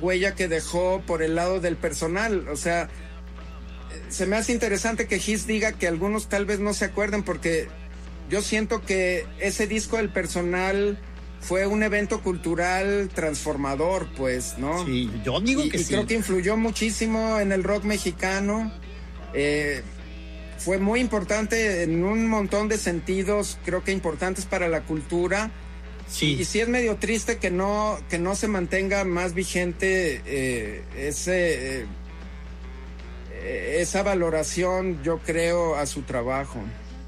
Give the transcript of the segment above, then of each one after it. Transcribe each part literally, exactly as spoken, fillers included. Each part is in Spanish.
huella que dejó por el lado del personal. O sea, se me hace interesante que Gis diga que algunos tal vez no se acuerden, porque yo siento que ese disco del personal fue un evento cultural transformador, pues, ¿no? Sí, yo digo y, que y sí. creo que influyó muchísimo en el rock mexicano. Eh, fue muy importante en un montón de sentidos, creo que importantes para la cultura. Sí. Y, y sí es medio triste que no, que no se mantenga más vigente eh, ese, eh, esa valoración, yo creo, a su trabajo.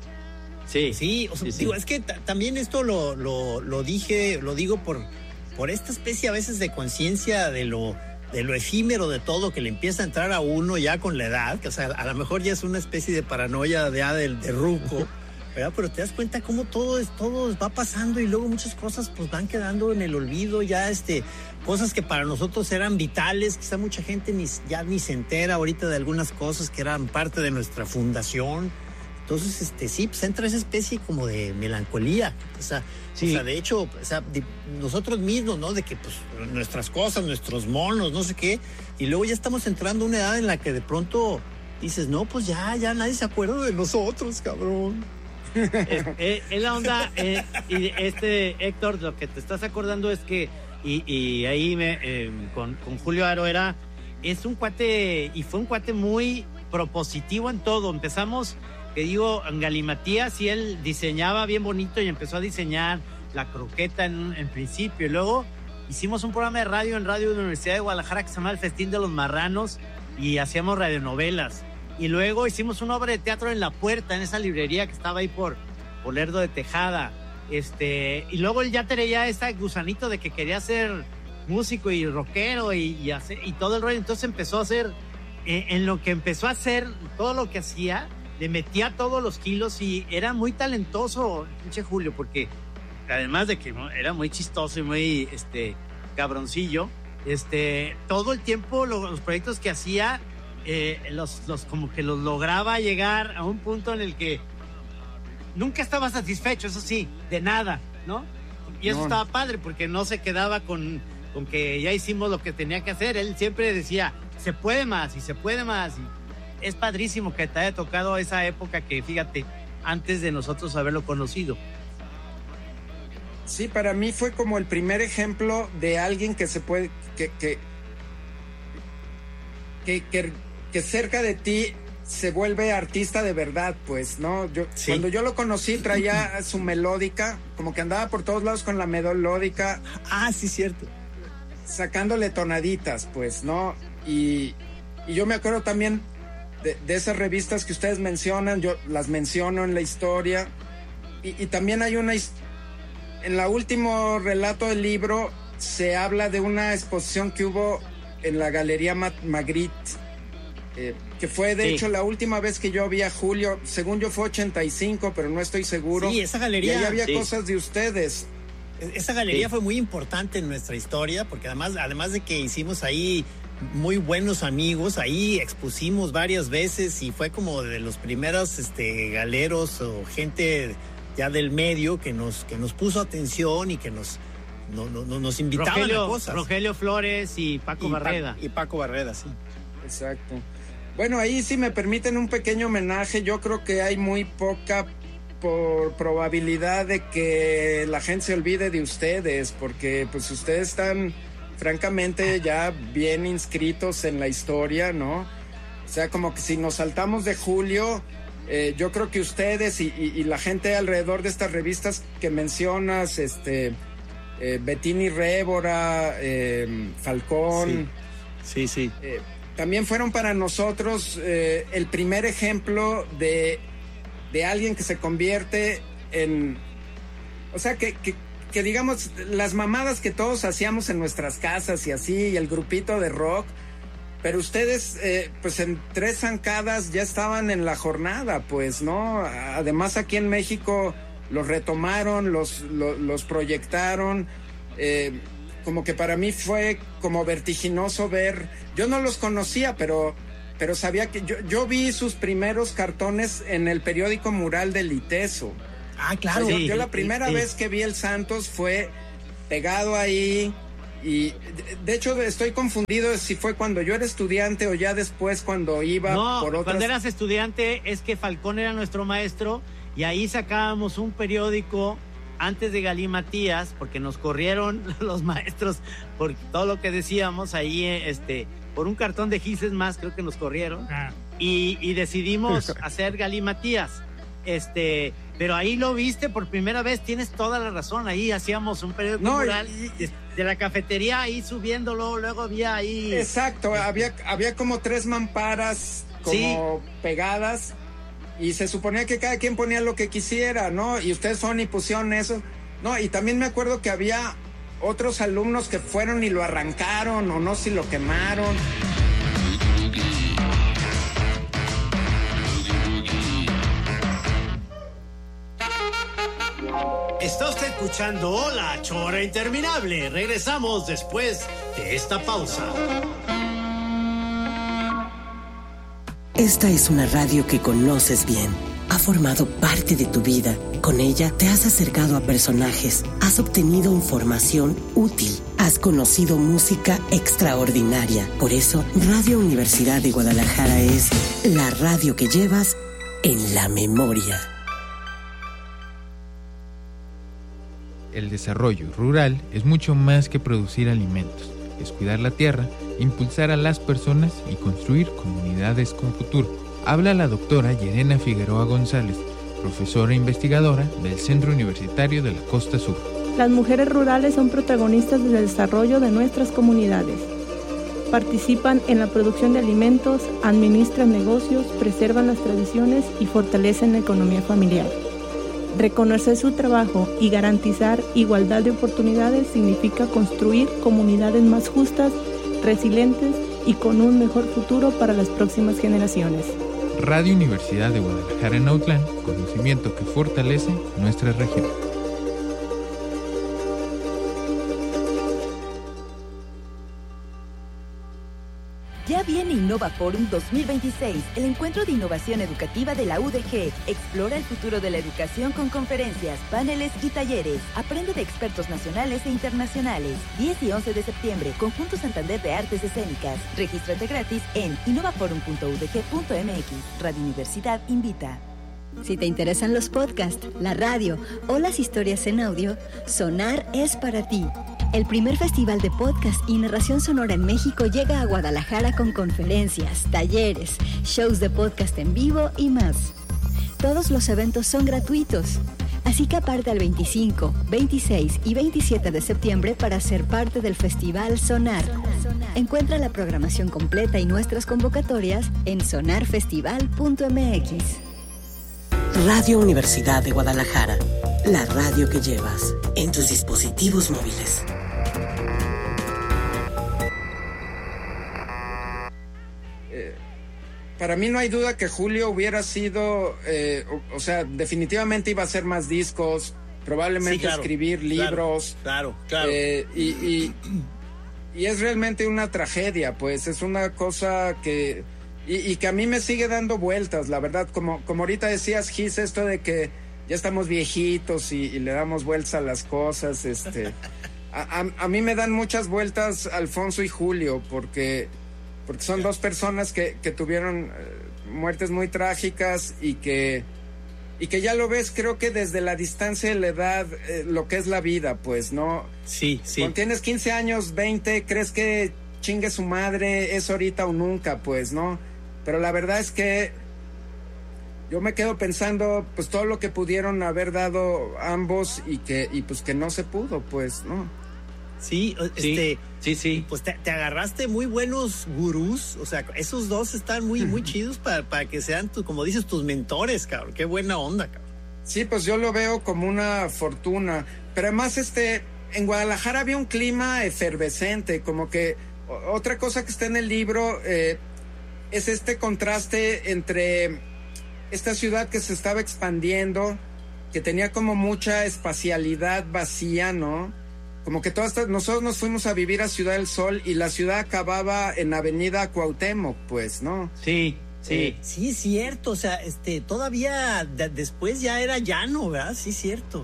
Sí, sí, o sea, sí, digo, sí. Es que t- también esto lo, lo, lo dije, lo digo por, por esta especie a veces de conciencia de lo, de lo efímero de todo que le empieza a entrar a uno ya con la edad, que o sea, a lo mejor ya es una especie de paranoia de, de, de ruco, ¿verdad? Pero te das cuenta cómo todo es, todo va pasando y luego muchas cosas pues van quedando en el olvido, ya este, cosas que para nosotros eran vitales, quizá mucha gente ni, ya ni se entera ahorita de algunas cosas que eran parte de nuestra fundación. Entonces, este, sí, pues entra esa especie como de melancolía. O sea, sí. o sea de hecho, o sea, de, nosotros mismos, ¿no? De que, pues, nuestras cosas, nuestros monos, no sé qué. Y luego ya estamos entrando a una edad en la que de pronto dices, no, pues ya, ya nadie se acuerda de nosotros, cabrón. Es, es, es la onda, eh, y este, Héctor, lo que te estás acordando es que, y, y ahí me, eh, con, con Julio Aro era, es un cuate, y fue un cuate muy propositivo en todo. Empezamos... que digo, en Galimatías, y él diseñaba bien bonito y empezó a diseñar la croqueta en, en principio. Y luego hicimos un programa de radio en radio de la Universidad de Guadalajara que se llama El Festín de los Marranos y hacíamos radionovelas. Y luego hicimos una obra de teatro en La Puerta, en esa librería que estaba ahí por, por Lerdo de Tejada. Este, y luego él ya tenía ese gusanito de que quería ser músico y rockero y, y, hacer, y todo el rollo. Entonces empezó a hacer, eh, en lo que empezó a hacer, todo lo que hacía, le metía todos los kilos y era muy talentoso, pinche Julio, porque además de que era muy chistoso y muy este cabroncillo, este todo el tiempo lo, los proyectos que hacía, eh, los, los como que los lograba llegar a un punto en el que nunca estaba satisfecho, eso sí, de nada, ¿no? Y eso no. Estaba padre, porque no se quedaba con, con que ya hicimos lo que tenía que hacer. Él siempre decía, se puede más y se puede más. Y es padrísimo que te haya tocado esa época que, fíjate, antes de nosotros haberlo conocido. Sí, para mí fue como el primer ejemplo de alguien que se puede, que, que, que, que, que cerca de ti se vuelve artista de verdad, pues, ¿no? Yo, sí. Cuando yo lo conocí traía su melódica, como que andaba por todos lados con la melódica. Ah, sí, cierto. Sacándole tonaditas, pues, ¿no? Y, y yo me acuerdo también De, de esas revistas que ustedes mencionan, yo las menciono en la historia, y, y también hay una, en el último relato del libro se habla de una exposición que hubo en la Galería Magritte, eh, que fue de sí. hecho la última vez que yo vi a Julio, según yo fue ochenta y cinco, pero no estoy seguro. Sí, esa galería. Y ahí había sí. cosas de ustedes. Esa galería sí. fue muy importante en nuestra historia, porque además, además de que hicimos ahí muy buenos amigos, ahí expusimos varias veces y fue como de los primeros este, galeros o gente ya del medio que nos, que nos puso atención y que nos, no, no, no, nos invitaban Rogelio, a cosas. Rogelio Flores y Paco y Barreda. Pa- y Paco Barreda, sí. Exacto. Bueno, ahí si me permiten un pequeño homenaje, yo creo que hay muy poca por probabilidad de que la gente se olvide de ustedes, porque pues ustedes están francamente ya bien inscritos en la historia, ¿no? O sea, como que si nos saltamos de Julio, eh, yo creo que ustedes y, y, y la gente alrededor de estas revistas que mencionas, este, eh, Bettini Révora, eh, Falcón, sí, sí, sí. Eh, también fueron para nosotros eh, el primer ejemplo de, de alguien que se convierte en, o sea, que, que que digamos, las mamadas que todos hacíamos en nuestras casas y así, y el grupito de rock, pero ustedes, eh, pues en tres zancadas ya estaban en la jornada, pues, ¿no? Además aquí en México los retomaron, los, los, los proyectaron, eh, como que para mí fue como vertiginoso ver, yo no los conocía, pero, pero sabía que, yo, yo vi sus primeros cartones en el periódico Mural del Iteso. Ah, claro. O sea, sí, yo la primera sí. vez que vi el Santos fue pegado ahí, Y de hecho estoy confundido si fue cuando yo era estudiante o ya después cuando iba no, por otras... cuando eras estudiante es que Falcón era nuestro maestro y ahí sacábamos un periódico antes de Galimatías porque nos corrieron los maestros por todo lo que decíamos ahí, este, por un cartón de gises más creo que nos corrieron ah. y, y decidimos hacer Galimatías. Este, pero ahí lo viste por primera vez, tienes toda la razón, ahí hacíamos un periódico no, mural y, de, de la cafetería ahí subiéndolo, luego había ahí... Exacto, este, había, había como tres mamparas como sí. pegadas y se suponía que cada quien ponía lo que quisiera, ¿no? Y ustedes fueron y pusieron eso, ¿no? Y también me acuerdo que había otros alumnos que fueron y lo arrancaron o no si lo quemaron. Está usted escuchando La Chora Interminable. Regresamos después de esta pausa. Esta es una radio que conoces bien. Ha formado parte de tu vida. Con ella te has acercado a personajes, has obtenido información útil, has conocido música extraordinaria. Por eso, Radio Universidad de Guadalajara es la radio que llevas en la memoria. El desarrollo rural es mucho más que producir alimentos, es cuidar la tierra, impulsar a las personas y construir comunidades con futuro. Habla la doctora Yerena Figueroa González, profesora e investigadora del Centro Universitario de la Costa Sur. Las mujeres rurales son protagonistas del desarrollo de nuestras comunidades. Participan en la producción de alimentos, administran negocios, preservan las tradiciones y fortalecen la economía familiar. Reconocer su trabajo y garantizar igualdad de oportunidades significa construir comunidades más justas, resilientes y con un mejor futuro para las próximas generaciones. Radio Universidad de Guadalajara en Autlán, conocimiento que fortalece nuestra región. Ya viene Innova Forum dos mil veintiséis, el encuentro de innovación educativa de la U D G. Explora el futuro de la educación con conferencias, paneles y talleres. Aprende de expertos nacionales e internacionales. diez y once de septiembre, Conjunto Santander de Artes Escénicas. Regístrate gratis en innovaforum punto u d g punto m x. Radio Universidad invita. Si te interesan los podcasts, la radio o las historias en audio, Sonar es para ti. El primer festival de podcast y narración sonora en México llega a Guadalajara con conferencias, talleres, shows de podcast en vivo y más. Todos los eventos son gratuitos, así que aparta el veinticinco, veintiséis y veintisiete de septiembre para ser parte del Festival Sonar. Encuentra la programación completa y nuestras convocatorias en sonar festival punto m x. Radio Universidad de Guadalajara, la radio que llevas en tus dispositivos móviles. Eh, para mí no hay duda que Julio hubiera sido, eh, o, o sea, definitivamente iba a hacer más discos, probablemente sí, claro, escribir libros. Claro, claro. claro. Eh, y, y, y es realmente una tragedia, pues es una cosa que... Y, y que a mí me sigue dando vueltas, la verdad, como, como ahorita decías, Gis, esto de que ya estamos viejitos y, y le damos vueltas a las cosas, este, a, a, a mí me dan muchas vueltas Alfonso y Julio, porque, porque son dos personas que, que tuvieron eh, muertes muy trágicas y que, y que ya lo ves, creo que desde la distancia de la edad, eh, lo que es la vida, pues, ¿no? Sí, sí. Cuando tienes quince años, veinte, crees que chingue su madre, es ahorita o nunca, pues, ¿no? Pero la verdad es que yo me quedo pensando, pues, todo lo que pudieron haber dado ambos y que y pues que no se pudo, pues, ¿no? Sí, este, sí, sí. Pues te, te agarraste muy buenos gurús, o sea, esos dos están muy, muy chidos para, para que sean, tu, como dices, tus mentores, cabrón. Qué buena onda, cabrón. Sí, pues yo lo veo como una fortuna. Pero además, este, en Guadalajara había un clima efervescente, como que otra cosa que está en el libro... Eh, es este contraste entre esta ciudad que se estaba expandiendo, que tenía como mucha espacialidad vacía, ¿no? Como que todas estas, nosotros nos fuimos a vivir a Ciudad del Sol y la ciudad acababa en Avenida Cuauhtémoc, pues, ¿no? Sí, sí. Eh, sí, cierto, o sea, este, todavía de, después ya era llano, ¿verdad? Sí, cierto.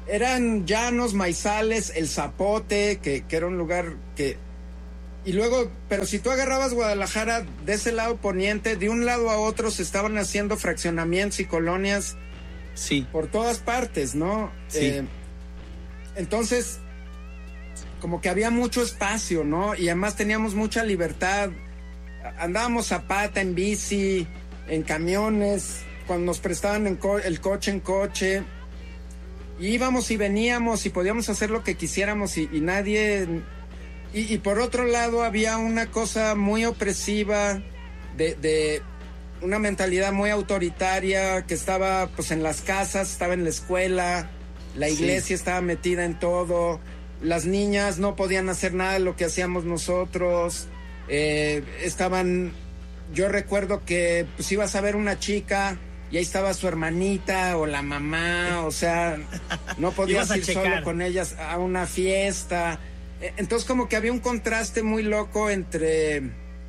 eran llanos, maizales, el Zapote, que, que era un lugar que... Y luego, pero si tú agarrabas Guadalajara de ese lado poniente, de un lado a otro se estaban haciendo fraccionamientos y colonias sí. por todas partes, ¿no? Sí. Eh, entonces, como que había mucho espacio, ¿no? Y además teníamos mucha libertad. Andábamos a pata, en bici, en camiones, cuando nos prestaban en co- el coche en coche. Y íbamos y veníamos y podíamos hacer lo que quisiéramos y, y nadie... Y, y por otro lado había una cosa muy opresiva de, de una mentalidad muy autoritaria que estaba pues en las casas, estaba en la escuela, la iglesia sí. estaba metida en todo, las niñas no podían hacer nada de lo que hacíamos nosotros, eh, estaban, yo recuerdo que pues ibas a ver una chica y ahí estaba su hermanita o la mamá, o sea, no podías ir checar. Solo con ellas a una fiesta. Entonces como que había un contraste muy loco entre,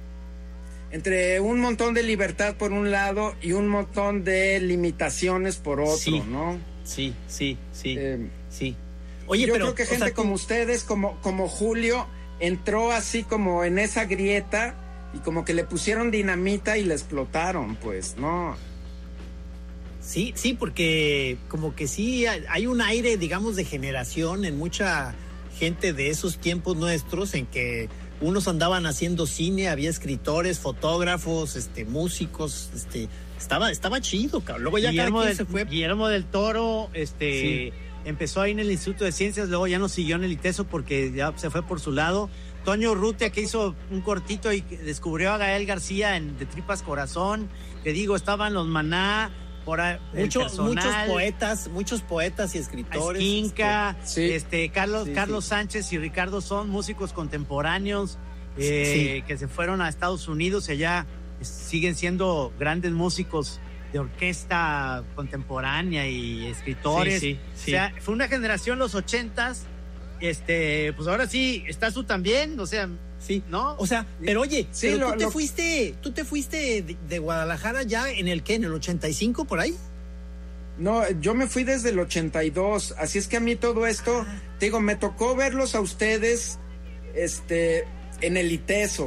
entre un montón de libertad por un lado y un montón de limitaciones por otro, sí, ¿no? Sí, sí, sí, eh, sí. Oye, yo pero, creo que gente sea, como tú... ustedes, como, como Julio, entró así como en esa grieta y como que le pusieron dinamita y le explotaron, pues, ¿no? Sí, sí, porque como que sí hay un aire, digamos, de generación en mucha... gente de esos tiempos nuestros en que unos andaban haciendo cine, había escritores, fotógrafos, este, músicos, este, estaba, estaba chido, cabrón. Luego ya Guillermo, cada del, quien se fue. Guillermo del Toro, este, sí. empezó ahí en el Instituto de Ciencias, luego ya no siguió en el ITESO porque ya se fue por su lado. Toño Urrutia, que hizo un cortito y descubrió a Gael García en De Tripas Corazón, que digo, estaban los Maná, por ahí, Mucho, muchos poetas, muchos poetas y escritores. Esquinca, este, sí. este, Carlos, sí, Carlos sí. Sánchez y Ricardo son músicos contemporáneos eh, sí. que se fueron a Estados Unidos y allá siguen siendo grandes músicos de orquesta contemporánea y escritores. Sí, sí, sí. O sea, fue una generación los ochentas. Este, pues ahora sí, estás tú también, o sea, sí, ¿no? O sea, pero oye, sí, pero lo, tú te lo... fuiste, tú te fuiste de, de Guadalajara ya en el qué, en el ochenta y cinco por ahí. No, yo me fui desde el ochenta y dos, así es que a mí todo esto, ah. te digo, me tocó verlos a ustedes, este, en el ITESO.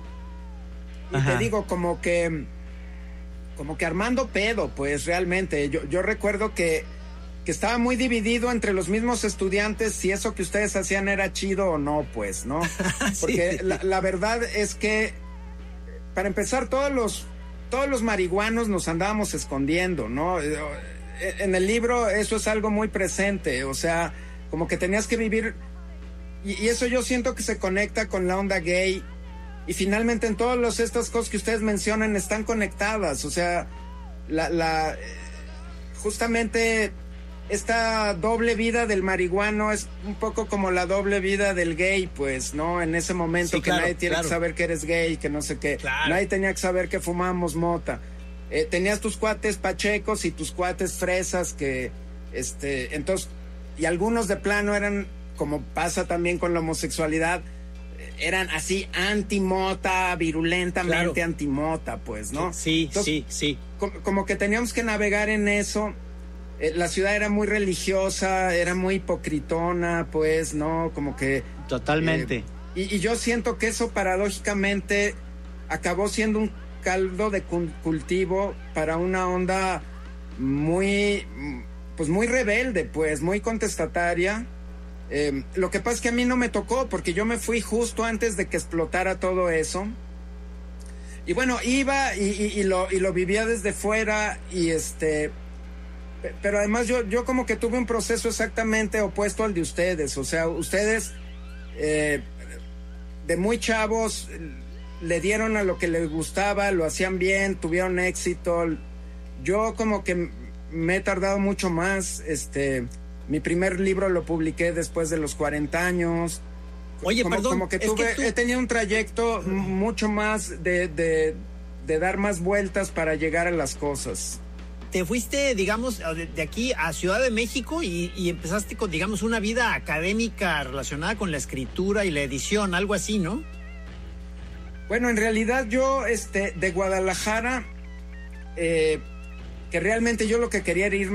Y Ajá. te digo, como que, como que armando pedo, pues realmente, yo, yo recuerdo que que estaba muy dividido entre los mismos estudiantes si eso que ustedes hacían era chido o no, pues, ¿no? Porque sí. la, la verdad es que, para empezar, todos los, todos los marihuanos nos andábamos escondiendo, ¿no? En el libro eso es algo muy presente, o sea, como que tenías que vivir, y, y eso yo siento que se conecta con la onda gay, y finalmente en todas estas cosas que ustedes mencionan están conectadas, o sea, la, la justamente... esta doble vida del marihuano es un poco como la doble vida del gay, pues, ¿no? En ese momento sí, que claro, nadie tiene claro. que saber que eres gay, que no sé qué. Claro. Nadie tenía que saber que fumábamos mota. Eh, tenías tus cuates pachecos y tus cuates fresas que, este, entonces, y algunos de plano eran, como pasa también con la homosexualidad, eran así anti-mota, virulentamente claro. anti-mota, pues, ¿no? Sí, entonces, sí, sí. Como, como que teníamos que navegar en eso. La ciudad era muy religiosa, era muy hipocritona, pues, ¿no? Como que... Totalmente. Eh, y, y yo siento que eso paradójicamente acabó siendo un caldo de cultivo para una onda muy, pues muy rebelde, pues, muy contestataria. Eh, lo que pasa es que a mí no me tocó, porque yo me fui justo antes de que explotara todo eso. Y bueno, iba y, y, y, lo, y lo vivía desde fuera y este... Pero además yo, yo como que tuve un proceso exactamente opuesto al de ustedes. O sea, ustedes eh, de muy chavos le dieron a lo que les gustaba, lo hacían bien, tuvieron éxito. Yo como que me he tardado mucho más. Este, mi primer libro lo publiqué después de los cuarenta años. Oye, como, perdón. Como que tuve, que tú... he tenido un trayecto mucho más de, de, de dar más vueltas para llegar a las cosas. Te fuiste, digamos, de aquí a Ciudad de México y, y empezaste con, digamos, una vida académica relacionada con la escritura y la edición, algo así, ¿no? Bueno, en realidad yo, este, de Guadalajara, eh, que realmente yo lo que quería era irme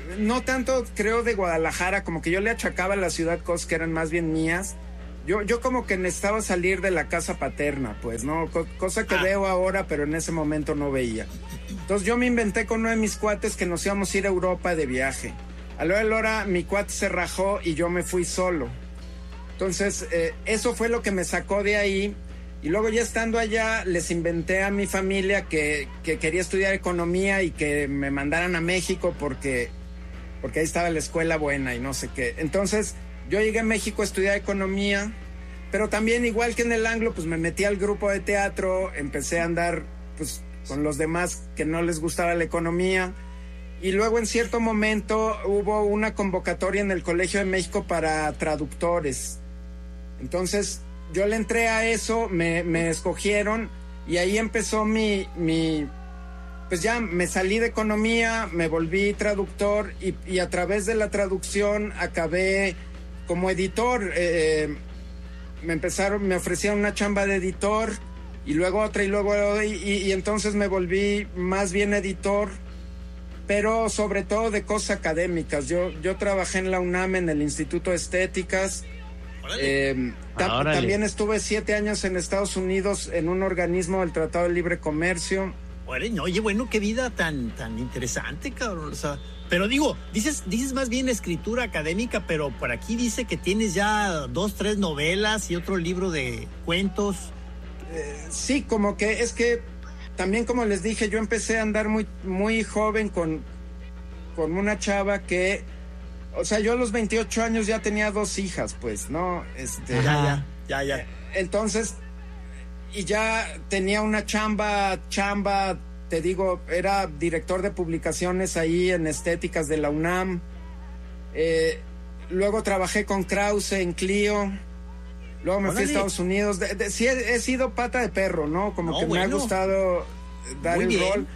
no tanto creo de Guadalajara, como que yo le achacaba a la ciudad cosas que eran más bien mías. Yo, yo como que necesitaba salir de la casa paterna, pues, ¿no? Co- cosa que ah. veo ahora, pero en ese momento no veía. Entonces yo me inventé con uno de mis cuates que nos íbamos a ir a Europa de viaje. A la hora de la hora mi cuate se rajó y yo me fui solo. Entonces eh, eso fue lo que me sacó de ahí. Y luego ya estando allá les inventé a mi familia que, que quería estudiar economía y que me mandaran a México porque, porque ahí estaba la escuela buena y no sé qué. Entonces yo llegué a México a estudiar economía, pero también igual que en el Anglo, pues me metí al grupo de teatro, empecé a andar pues con los demás que no les gustaba la economía. Y luego en cierto momento hubo una convocatoria en el Colegio de México para traductores. Entonces yo le entré a eso, me, me escogieron y ahí empezó mi, mi, pues ya me salí de economía, me volví traductor y, y a través de la traducción acabé como editor. Eh, me empezaron, me ofrecieron una chamba de editor y luego otra y luego y, y, y entonces me volví más bien editor, pero sobre todo de cosas académicas. Yo, yo trabajé en la UNAM en el Instituto de Estéticas. Eh, ta- también estuve siete años en Estados Unidos en un organismo del Tratado de Libre Comercio. Oye, bueno, qué vida tan, tan interesante, cabrón. O sea, pero digo, dices, dices más bien escritura académica, pero por aquí dice que tienes ya dos, tres novelas y otro libro de cuentos. Eh, sí, como que es que también, como les dije, yo empecé a andar muy, muy joven con, con una chava que, o sea, yo a los veintiocho años ya tenía dos hijas, pues, ¿no? Este, ya, ya, ya, ya. Entonces, y ya tenía una chamba, chamba, te digo, era director de publicaciones ahí en Estéticas de la UNAM. Eh, luego trabajé con Krause en Clio. Luego me Órale. fui a Estados Unidos. De, de, sí, he, he sido pata de perro, ¿no? Como no, que bueno. me ha gustado dar Muy el bien. rol.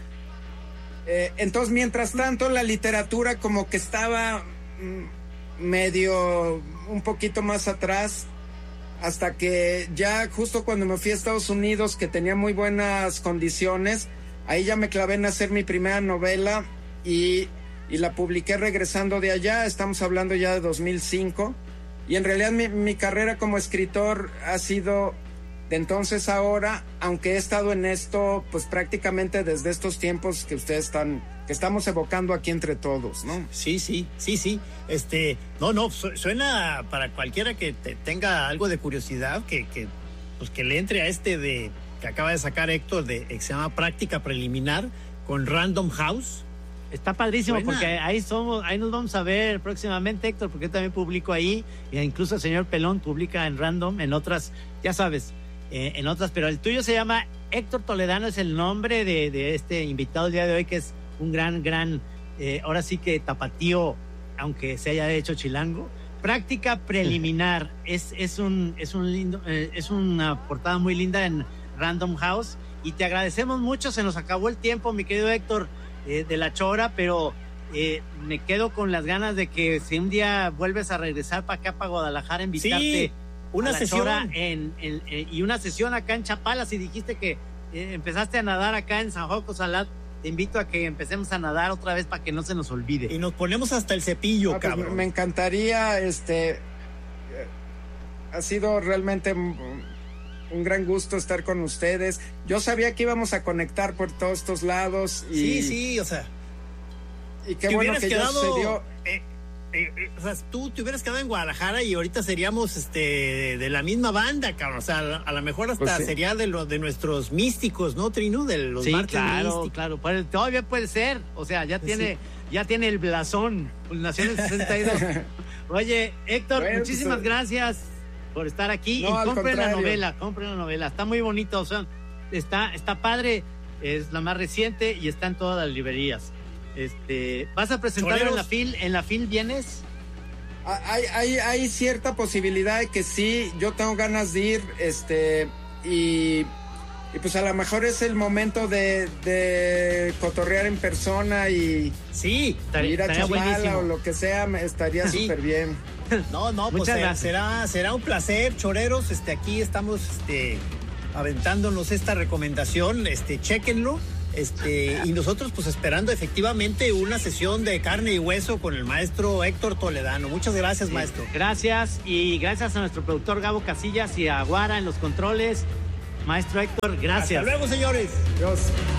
Eh, entonces, mientras tanto, la literatura como que estaba mm, medio, un poquito más atrás, hasta que ya justo cuando me fui a Estados Unidos, que tenía muy buenas condiciones, ahí ya me clavé en hacer mi primera novela y, y la publiqué regresando de allá. Estamos hablando ya de dos mil cinco. Y en realidad mi, mi carrera como escritor ha sido de entonces a ahora, aunque he estado en esto pues prácticamente desde estos tiempos que ustedes están, que estamos evocando aquí entre todos, ¿no? Sí, sí, sí, sí. Este, no, no, su, suena para cualquiera que te, tenga algo de curiosidad, que, que, pues que le entre a este de que acaba de sacar Héctor, de que se llama Práctica Preliminar, con Random House. Está padrísimo. Buena. Porque ahí somos, ahí nos vamos a ver próximamente, Héctor, porque yo también publico ahí, e incluso el señor Pelón publica en Random, en otras, ya sabes, eh, en otras, pero el tuyo se llama Héctor Toledano, es el nombre de, de este invitado el día de hoy, que es un gran, gran, eh, ahora sí que tapatío, aunque se haya hecho chilango. Práctica Preliminar, es, es un, es un lindo, eh, es una portada muy linda en Random House, y te agradecemos mucho. Se nos acabó el tiempo, mi querido Héctor, Eh, de la Chora, pero eh, me quedo con las ganas de que si un día vuelves a regresar para acá, para Guadalajara, invitarte sí, una a la sesión Chora en, en, en, y una sesión acá en Chapala. Si dijiste que eh, empezaste a nadar acá en San Joaco Salat, te invito a que empecemos a nadar otra vez para que no se nos olvide. Y nos ponemos hasta el cepillo, ah, cabrón. Pues me encantaría, este, ha sido realmente un gran gusto estar con ustedes. Yo sabía que íbamos a conectar por todos estos lados. Y, sí, sí, o sea. Y qué bueno que quedado, ya se dio. Eh, eh, eh, o sea, tú te hubieras quedado en Guadalajara y ahorita seríamos este de, de la misma banda, cabrón. O sea, a, a lo mejor hasta pues sí. sería de los de nuestros místicos, ¿no, Trino? De los sí, martes claro, místicos. Claro, pues, todavía puede ser. O sea, ya tiene, sí. ya tiene el blasón. Nació en el sesenta y dos. Oye, Héctor, bueno, muchísimas pues, gracias por estar aquí. No, y compren la novela, compren la novela, está muy bonito, o sea, está, está padre, es la más reciente y está en todas las librerías. Este, ¿vas a presentarlo en la FIL? ¿En la FIL vienes? Hay, hay, hay cierta posibilidad de que sí, yo tengo ganas de ir, este, y, y pues a lo mejor es el momento de, de cotorrear en persona y, sí, estaría, ir a Chapala o lo que sea, estaría súper sí. bien. No, no, pues será, será, será un placer, choreros. Este, aquí estamos este, aventándonos esta recomendación. Este, chéquenlo. Este, y nosotros pues esperando efectivamente una sesión de carne y hueso con el maestro Héctor Toledano. Muchas gracias, sí, maestro. Gracias, y gracias a nuestro productor Gabo Casillas y a Guara en los controles. Maestro Héctor, gracias. Hasta luego, señores. Adiós.